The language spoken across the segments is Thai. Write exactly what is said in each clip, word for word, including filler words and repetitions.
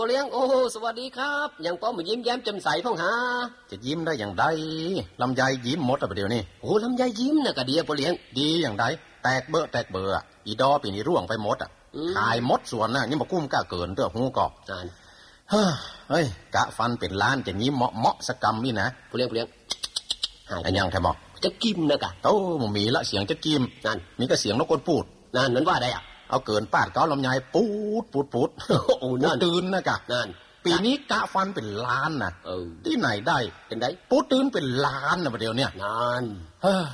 เลี้ยงโอ้สวัสดีครับยังป้อมมายิ้มแย้มแจ่มใสพ่องหาจะยิ้มได้อย่างไรลำไยยิ้มหมดแล้วประเดี๋ยวนี้โอ้ลำไยยิ้มน่ะก็ดีพ่อเลี้ยงดีอย่างไรแตกเบอะแตกเบอะอีดอปีนี้ร่วงไปหมดอ่ะขายหมดส่วนน่ะนี่บ่กุ้มกล้าเกินเด้อฮู้ก็เฮ้ยเฮ้ยกะฟันเป็นล้านจะยิ้มเหมาะๆสักกำนี่นะพ่อเลี้ยงพ่อเลี้ยงอันยังแท้บ่จะกิ้มนะกะโอ้บ่มีละเสียงจะกิ้มนั่นมีก็เสียงนกกนพูดนั่นนั้นว่าได้อ่ะเอาเกินปาดเกาลำไยปูดปูดปูดโอ้นั่นตื่นนะกะนั่นปีนี้กะฟันเป็นล้านน่ะเออที่ไหนได้เป็นได้ปูดตื่นเป็นล้านน่ะประเดี๋ยวเนี้ยนั่นเฮ้อ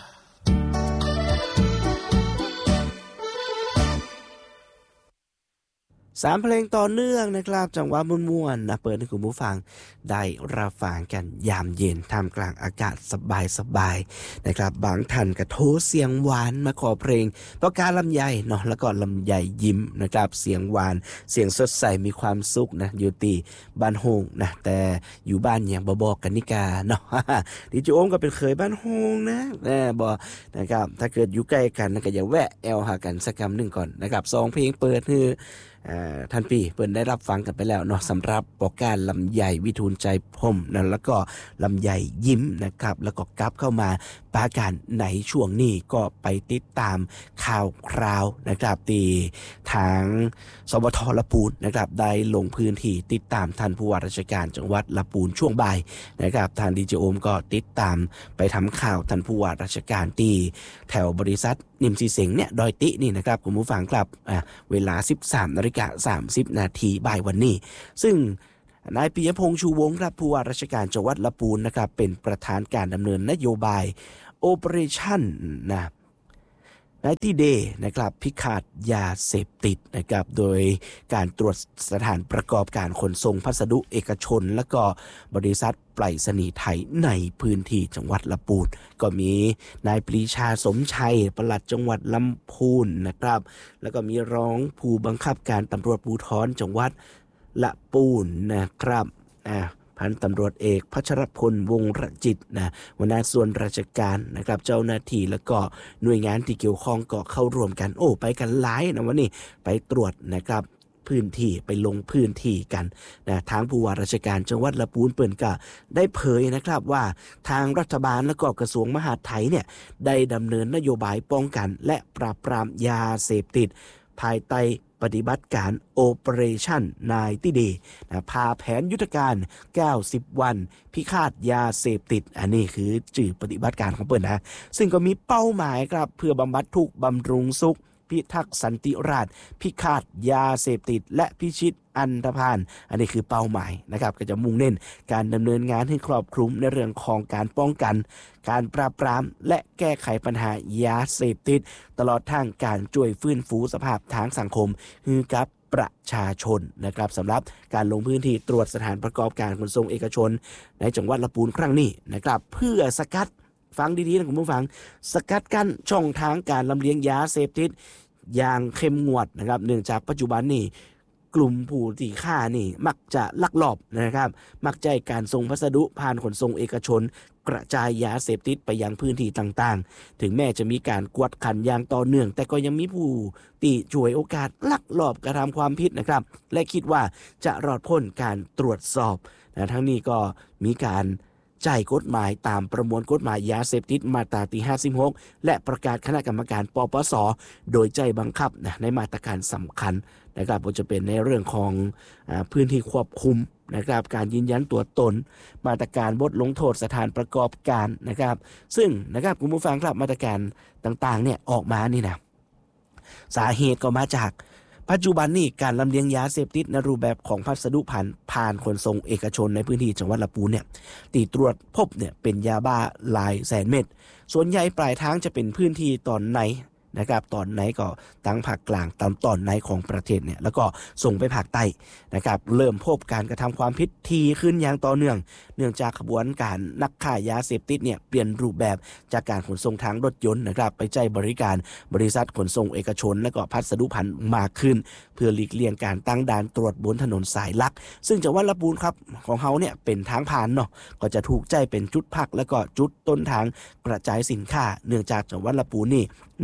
สามเพลงต่อเนื่องนะครับจังหวะม่วนๆนะเปิดให้คุณผู้ฟังได้รับฟังกันยามเย็นท่ามกลางอากาศสบายๆนะครับบางท่านก็โทรเสียงหวานมาขอเพลงประกาศลำไยเนาะแล้วก็ลำไยยิ้มนะครับเสียงหวานเสียงสดใสมีความสุขนะอยู่ที่บ้านโฮงนะแต่อยู่บ้านอย่างบ่บอกกันนิกาเนาะดิจิโอมก็เป็นเคยบ้านโฮงนะแน่บ่นะครับถ้าเกิดอยู่ใกล้กันก็อย่าแวะแอลหากันสักคำหนึ่งก่อนนะครับสองเพลงเปิดคือท่านพี่เปิ้นได้รับฟังกันไปแล้วเนาะสำหรับโปรการลำไยวิทูลใจพรมนะแล้วก็ลำไยยิ้มนะครับแล้วก็กลับเข้ามาปราการในช่วงนี้ก็ไปติดตามข่าวคราวนะครับตีทางสวทละปูนนะครับได้ลงพื้นที่ติดตามท่านผู้ว่าราชการจังหวัดละปูนช่วงบ่ายนะครับทางดีเจโอมก็ติดตามไปทำข่าวท่านผู้ว่าราชการตีแถวบริษัทนิมซีเสงเนี่ยดอยตินี่นะครับคุณผู้ฟังครับอ่าเวลา สิบสามนาฬิกาสามสิบนาทีบ่ายวันนี้ซึ่งนายปิยพงษ์ชูวงศ์ครับผู้ว่าราชการจังหวัดละปูนนะครับเป็นประธานการดำเนินนโยบาย Operation นะไนตี้เดย์นะครับพิฆาตยาเสพติดนะครับโดยการตรวจสถานประกอบการขนส่งพัสดุเอกชนและก็บริษัทไปรษณีย์ไทยในพื้นที่จังหวัดละปูนก็มีนายปรีชาสมชัยปลัดจังหวัดลำพูนนะครับแล้วก็มีรองผู้บังคับการตำรวจภูธรจังหวัดละปูนนะครับอ่าพันตำรวจเอกพัชรพลวงศ์รจิตนะหัวหน้าส่วนราชการนะครับเจ้าหน้าที่แล้วก็หน่วยงานที่เกี่ยวข้องก็เข้าร่วมกันโอ้ไปกันหลายนะวันนี้ไปตรวจนะครับพื้นที่ไปลงพื้นที่กันนะทางผู้ว่าราชการจังหวัดละปูนเปิ้นก็ได้เผยนะครับว่าทางรัฐบาลและก็กระทรวงมหาดไทยเนี่ยได้ดำเนินนโยบายป้องกันและปราบปรามยาเสพติดภายใต้ปฏิบัติการ Operation ไนตี้เดย์นะพาแผนยุทธการเก้าสิบวันพิฆาตยาเสพติดอันนี้คือชื่อปฏิบัติการของเปิ้นนะซึ่งก็มีเป้าหมายครับเพื่อบำบัดทุกข์บำรุงสุขพิทักษ์สันติราษฎร์พิฆาตยาเสพติดและพิชิตอันธพาลอันนี้คือเป้าหมายนะครับก็จะมุ่งเน้นการดำเนินงานให้ครอบคลุมในเรื่องของการป้องกันการปราบปรามและแก้ไขปัญหายาเสพติดตลอดทางการช่วยฟื้นฟูสภาพทางสังคมให้กับประชาชนนะครับสำหรับการลงพื้นที่ตรวจสถานประกอบการขนส่งเอกชนในจังหวัดละปูนครั้งนี้นะครับเพื่อสกัดฟังดีๆนะคุณผู้ฟังสกัดกั้นช่องทางการลำเลียงยาเสพติดอย่างเข้มงวดนะครับเนื่องจากปัจจุบันนี้กลุ่มผู้ที่ฆ่านี่มักจะลักลอบนะครับมักใจการส่งพัสดุผ่านขนส่งเอกชนกระจายยาเสพติดไปยังพื้นที่ต่างๆถึงแม้จะมีการกวดขันอย่างต่อเนื่องแต่ก็ยังมีผู้ที่ฉวยโอกาสลักลอบกระทำความผิดนะครับและคิดว่าจะรอดพ้นการตรวจสอบนะทั้งนี้ก็มีการใจกฎหมายตามประมวลกฎหมายยาเสพติดมาตราที่ห้าสิบหกและประกาศคณะกรรมการปปส.โดยใจบังคับนะในมาตรการสำคัญนะครับก็จะเป็นในเรื่องของอ่าพื้นที่ควบคุมนะครับการยืนยันตัวตนมาตรการบทลงโทษสถานประกอบการนะครับซึ่งนะครับคุณผู้ฟังครับมาตรการต่างๆเนี่ยออกมานี่นะสาเหตุก็มาจากปัจจุบันนี้การลำเลียงยาเสพติดในรูปแบบของพัสดุผ่านผ่านขนส่งเอกชนในพื้นที่จังหวัดละปูนเนี่ยตีตรวจพบเนี่ยเป็นยาบ้าหลายแสนเม็ดส่วนใหญ่ปลายทางจะเป็นพื้นที่ตอนในนะครับตอนไหนก็ตั้งภาคกลางตามตอนไหนของประเทศเนี่ยแล้วก็ส่งไปภาคใต้นะครับเริ่มพบการกระทำความผิดทีขึ้นอย่างต่อเนื่องเนื่องจากขบวนการนักค้ายาเสพติดเนี่ยเปลี่ยนรูปแบบจากการขนส่งทางรถยนต์นะครับไปใจบริการบริษัทขนส่งเอกชนและก็พัสดุพันธุ์มากขึ้นเพื่อหลีกเลี่ยงการตั้งด่านตรวจบนถนนสายหลักซึ่งจังหวัดละปูนครับของเฮาเนี่ยเป็นทางผ่านเนาะก็จะถูกใจเป็นจุดพักและก็จุดต้นทางกระจายสินค้าเนื่องจากจังหวัดละปูนนี่มีพื้น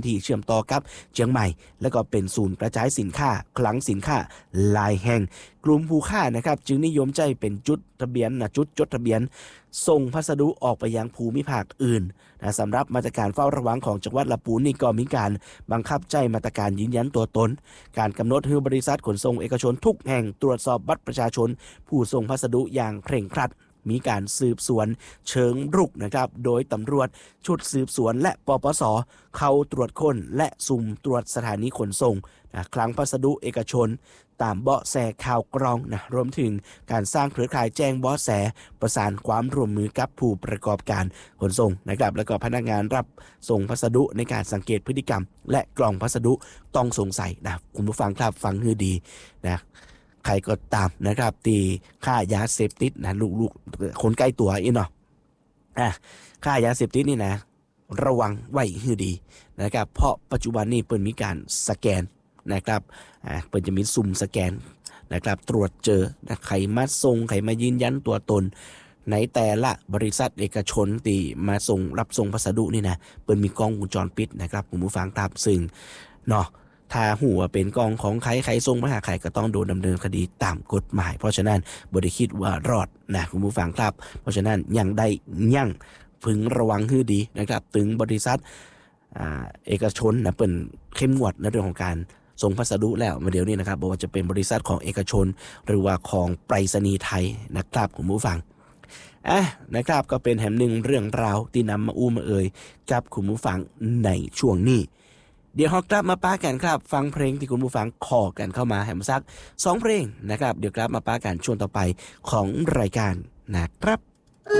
ที่เชื่อมต่อกับเชียงใหม่แล้วก็เป็นศูนย์กระจายสินค้าคลังสินค้าหลายแห่งกลุ่มผู้ค้านะครับจึงนิยมใจเป็นจุดทะเบียนนะจุดจดทะเบียนส่งพัสดุออกไปยังภูมิภาคอื่นนะสำหรับมาตรการเฝ้าระวังของจังหวัดลำพูนนี่ก็มีการบังคับใจมาตรการยืนยันตัวตนการกำหนดให้บริษัทขนส่งเอกชนทุกแห่งตรวจสอบบัตรประชาชนผู้ส่งพัสดุอย่างเคร่งครัดมีการสืบสวนเชิงรุกนะครับโดยตำรวจชุดสืบสวนและปปส.เข้าตรวจค้นและสุ่มตรวจสถานีขนส่งนะคลังพัสดุเอกชนตามเบาะแสข่าวกรองนะรวมถึงการสร้างเครือข่ายแจ้งเบาะแสประสานความร่วมมือกับผู้ประกอบการขนส่งนะครับแล้วก็พนักงานรับส่งพัสดุในการสังเกตพฤติกรรมและกล่องพัสดุต้องสงสัยนะคุณผู้ฟังครับฟังให้ดีนะใครก็ตามนะครับตีค่ายาเสพติดนะลูกๆคนใกล้ตัวอีเนาะอ่ะค่ายาเสพติดนี่นะระวังไว้ให้ดีนะครับเพราะปัจจุบันนี้เปิดมีการสแกนนะครับอ่าเปิดจะมีซุ่มสแกนนะครับตรวจเจอนะใครมาส่งใครมายืนยันตัวตนในแต่ละบริษัทเอกชนที่มาส่งรับส่งพัสดุนี่นะเปิดมีกล้องวงจรปิดนะครับคุณผู้ฟังครับซึ่งเนาะถ้าหัวเป็นกองของใครใครส่งมาหาใครก็ต้องโดนดำเนินคดีตามกฎหมายเพราะฉะนั้นบ่ได้คิดว่ารอดนะคุณผู้ฟังครับเพราะฉะนั้นยังได้ยั่งพึงระวังให้ดีนะครับถึงบริษัทอ่าเอกชนนะเปิ่นเข้มงวดในเรื่องของการส่งพัสดุแล้วมาเดี๋ยวนี้นะครับบอกว่าจะเป็นบริษัทของเอกชนหรือว่าของไปรษณีย์ไทยนะครับคุณผู้ฟังอ่ะนะครับก็เป็นแห่งหนึ่งเรื่องราวที่นำมาอู้มาเอ่ยกับคุณผู้ฟังในช่วงนี้เดี๋ยวเรากลับมาป้ากันครับฟังเพลงที่คุณผู้ฟังขอกันเข้ามาแหมซักสองเพลงนะครับเดี๋ยวกลับมาป้ากันช่วงต่อไปของรายการนะครับ